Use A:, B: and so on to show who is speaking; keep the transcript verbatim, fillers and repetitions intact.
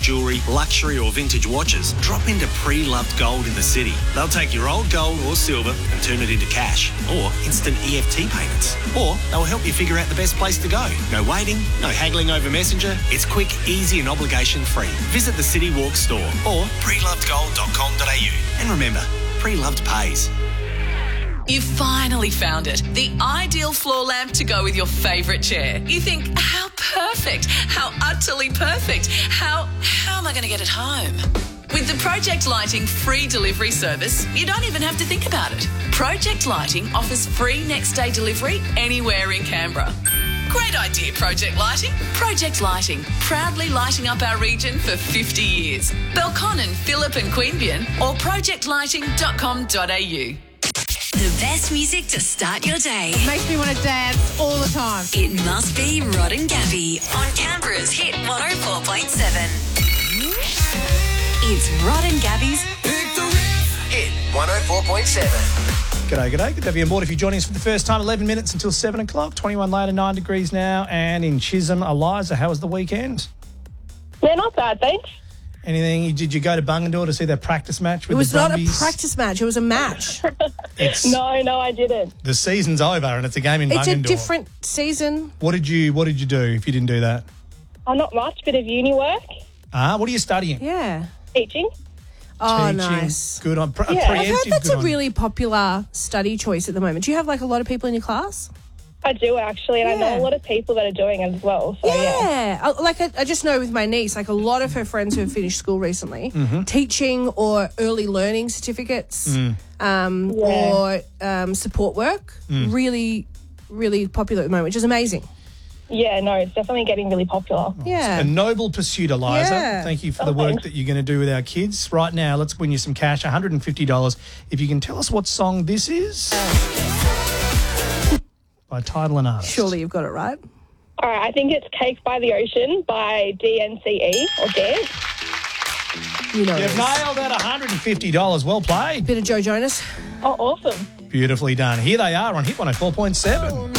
A: jewellery, luxury or vintage watches, drop into Pre-Loved Gold in the city. They'll take your old gold or silver and turn it into cash or instant E F T payments. Or they'll help you figure out the best place to go. No waiting, no haggling over Messenger. It's quick, easy and obligation-free. Visit the City Walk store or pre loved gold dot com dot a u. And remember, Pre-Loved pays.
B: You finally found it. The ideal floor lamp to go with your favourite chair. You think, how perfect, how utterly perfect, how, how am I going to get it home? With the Project Lighting free delivery service, you don't even have to think about it. Project Lighting offers free next day delivery anywhere in Canberra. Great idea, Project Lighting. Project Lighting, proudly lighting up our region for fifty years. Belconnen, Phillip and Queanbeyan or project lighting dot com dot a u.
C: The best music to start your day.
D: Makes me want to dance all the time.
C: It must be Rod and Gabby on Canberra's Hit one oh four point seven. It's Rod and Gabby's
E: Hit one oh four point seven.
F: G'day, g'day. Good to have you on board. If you're joining us for the first time, eleven minutes until seven o'clock, twenty-one later, nine degrees now, and in Chisholm. Eliza, how was the weekend?
G: Yeah, not bad, thanks.
F: Anything? Did you go to Bungendore to see that practice match with
D: It was
F: the
D: not a
F: Brumbies?
D: practice match. It was a match.
F: It's,
G: No, no, I didn't.
F: the season's over and it's a game in
D: It's
F: Bungendore.
D: a different season.
F: What did you What did you do if you didn't do that?
G: Oh, not much, bit of uni work,
F: Ah, what are you studying?
D: Yeah.
G: teaching.
D: Oh,
F: Teaching.
D: nice.
F: Good on. Pre-
G: Yeah.
D: I've heard
F: preemptive,
D: that's
F: good
D: a
F: on.
D: really popular study choice at the moment. Do you have like a lot of people in your class?
G: I do, actually, and I
D: Yeah.
G: know a lot of people that are doing it as well. So, yeah.
D: Yeah. I- Like I, I just know with my niece, like a lot of her friends who have finished school recently,
F: Mm-hmm.
D: teaching or early learning certificates
F: Mm.
D: um,
G: Yeah.
D: or um, support work,
F: Mm.
D: really, really popular at the moment, which is amazing.
G: Yeah, no, it's definitely getting really popular.
D: Yeah.
F: A noble pursuit, Eliza.
D: Yeah.
F: Thank you for
G: Oh,
F: the work
G: thanks.
F: that you're going to do with our kids. Right now, let's win you some cash, one hundred fifty dollars. If you can tell us what song this is. By title and artist.
D: Surely you've got it right.
G: All right, I think it's Cake by the Ocean by D N C E or Dance.
D: You know
F: You've
D: this.
F: nailed that one hundred fifty dollars. Well played.
D: Bit of Joe Jonas.
G: Oh, awesome.
F: Beautifully done. Here they are on Hit one oh four point seven.